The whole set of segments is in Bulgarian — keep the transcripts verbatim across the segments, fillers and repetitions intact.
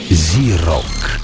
Зи-рок.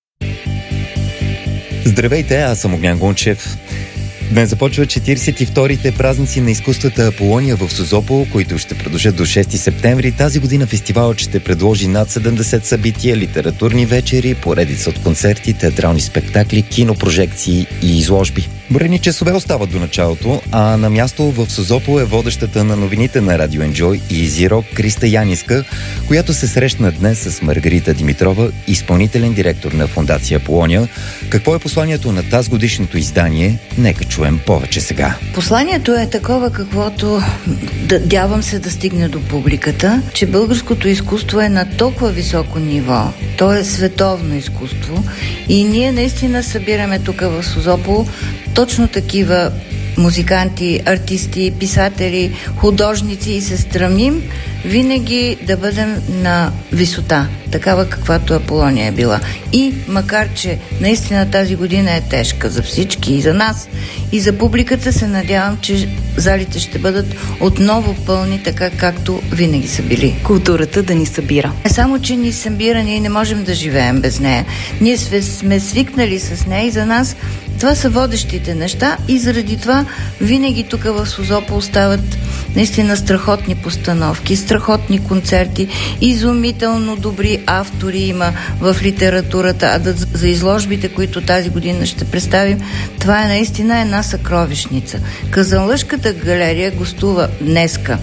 Здравейте, аз съм Огнян Гунчев. Днес започва четиридесет и вторите празници на изкуствата Аполония в Созопол, които ще продължат до шести септември. Тази година фестивалът ще предложи над седемдесет събития, литературни вечери, поредица от концерти, театрални спектакли, кинопрожекции и изложби. Броени часове остават до началото, а на място в Созопол е водещата на новините на Радио Енджой и Зи-рок Криста Яниска, която се срещна днес с Маргарита Димитрова, изпълнителен директор на Фондация Аполония. Какво е посланието на тази годишното издание? Нека чуем повече сега. Посланието е такова, каквото надявам се да стигне до публиката, че българското изкуство е на толкова високо ниво. То е световно изкуство и ние наистина събираме тук в Созопол точно такива музиканти, артисти, писатели, художници и се стремим винаги да бъдем на висота, такава каквато Аполония е била. И макар, че наистина тази година е тежка за всички и за нас, и за публиката, се надявам, че залите ще бъдат отново пълни, така както винаги са били. Културата да ни събира. Не само, че ни събира, ние не можем да живеем без нея. Ние сме свикнали с нея и за нас това са водещите неща и заради това винаги тук в Созопол стават наистина страхотни постановки, страхотни концерти, изумително добри автори има в литературата, а да, за изложбите, които тази година ще представим, това е наистина една съкровищница. Казанлъшката галерия гостува днеска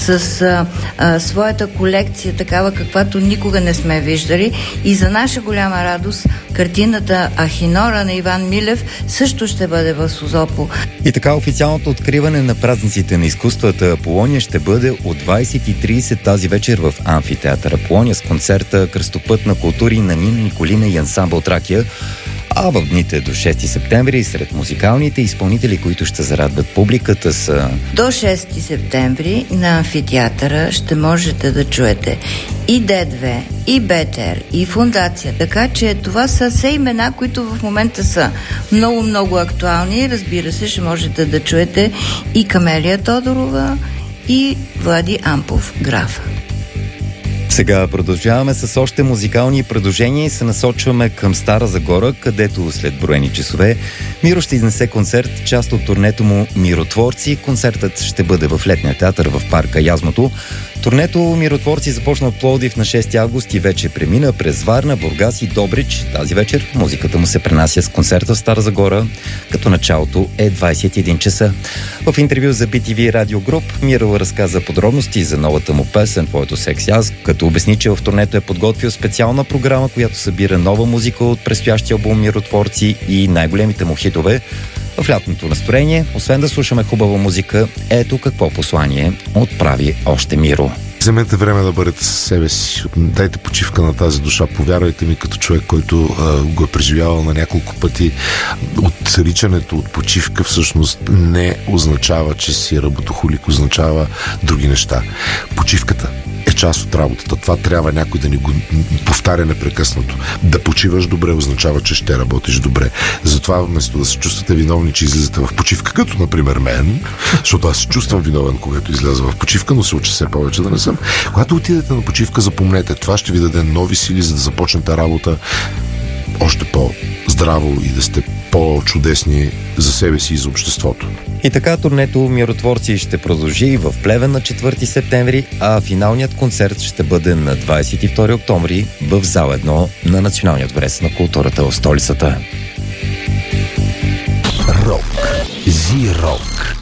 с а, а, своята колекция, такава каквато никога не сме виждали, и за наша голяма радост картината Ахинора на Иван Милев също ще бъде в Созопол. И така официалното откриване на празниците на изкуствата Аполония ще бъде от двайсет и трийсет тази вечер в амфитеатър Аполония с концерта Кръстопът на култури на Нина Николина и ансамбъл Тракия. А в дните до шести септември сред музикалните изпълнители, които ще зарадват публиката, са... До шести септември на амфитеатъра ще можете да чуете и Д две, и БТР, и Фондация. Така че това са все имена, които в момента са много-много актуални. Разбира се, ще можете да чуете и Камелия Тодорова, и Влади Ампов Графа. Сега продължаваме с още музикални предложения и се насочваме към Стара Загора, където след броени часове Миро ще изнесе концерт, част от турнето му Миротворци. Концертът ще бъде в летния театър в парка Язмото. Турнето Миротворци започна в Пловдив на шести август и вече премина през Варна, Бургас и Добрич. Тази вечер музиката му се пренася с концерта в Стара Загора, като началото е двайсет и един часа. В интервю за Би Ти Ви Радио Груп Миро разказа подробности за новата му песен "Твоето секси аз", като обясни, че в турнето е подготвил специална програма, която събира нова музика от предстоящия албум Миротворци и най-големите му хитове. В лятното настроение, освен да слушаме хубава музика, ето какво послание отправи още Миро. Вземете време да бъдете със себе си. Дайте почивка на тази душа. Повярвайте ми, като човек, който а, го е преживявал на няколко пъти. Отричането от почивка всъщност не означава, че си работохолик, означава други неща. Почивката е част от работата. Това трябва някой да ни го повтаря непрекъснато. Да почиваш добре означава, че ще работиш добре. Затова вместо да се чувствате виновни, че излизате в почивка, като например мен, защото аз се чувствам виновен, когато изляза в почивка, но се уча все повече да не съм. Когато отидете на почивка, запомнете, това ще ви даде нови сили, за да започнете работа още по-здраво и да сте по-чудесни за себе си и за обществото. И така турнето Миротворци ще продължи в Плевен на четвърти септември, а финалният концерт ще бъде на двайсет и втори октомври в зал едно на Националния дворец на културата в столицата. Рок. Зи-рок.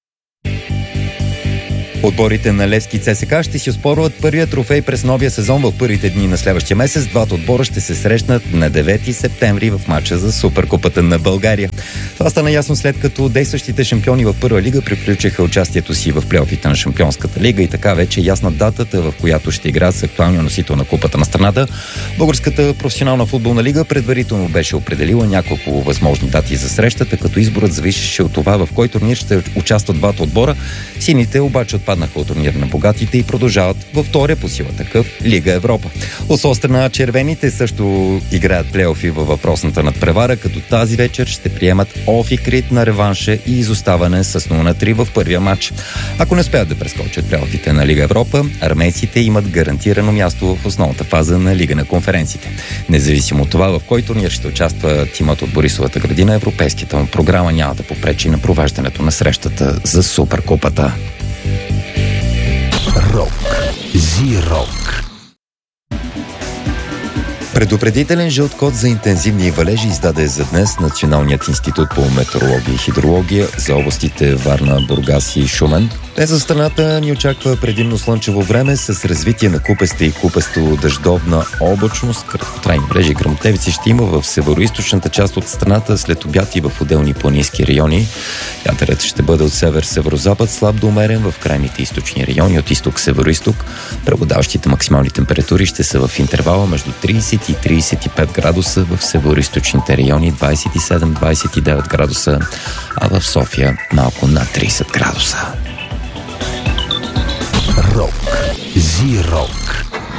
Отборите на Левски и ЦСКА ще си оспорват първия трофей през новия сезон в първите дни на следващия месец. Двата отбора ще се срещнат на девети септември в матча за Суперкупата на България. Това стана ясно след като действащите шампиони в първа лига приключиха участието си в плейофите на Шампионската лига и така вече е ясна датата, в която ще играят с актуалния носител на Купата на страната. Българската професионална футболна лига предварително беше определила няколко възможни дати за срещата, като изборът зависеше от това в кой турнир ще участват двата отбора. Сините обаче от изпаднаха от турнира на богатите и продължават във втория по сила такъв Лига Европа. От своя страна червените също играят плейофи във въпросната надпревара, като тази вечер ще приемат Офикрит на реванша и изоставане с нула на три в първия матч. Ако не успеят да прескочат плейофите на Лига Европа, армейците имат гарантирано място в основната фаза на Лига на конференциите. Независимо от това в кой турнир ще участва тимът от Борисовата градина, европейската му програма няма да попречи на провеждането на срещата за Суперкупата. Рок. Зи-рок. Предупредителен жълт код за интензивни валежи издаде за днес Националният институт по метеорология и хидрология за областите Варна, Бургас и Шумен. Днес за страната ни очаква предимно слънчево време с развитие на купеста и купесто-дъждовна облачност. Краткотрайни валежи и гръмотевици ще има в североизточната част от страната, след обяд и в отделни планински райони. Вятърът ще бъде от север-северозапад, слаб до умерен в крайните източни райони, от изток-североизток. Преобладаващите максимални температури ще са в интервала между трийсет и трийсет и пет градуса, в североизточните райони двайсет и седем до двайсет и девет градуса, а в София малко над трийсет градуса. Рок. Зи-рок.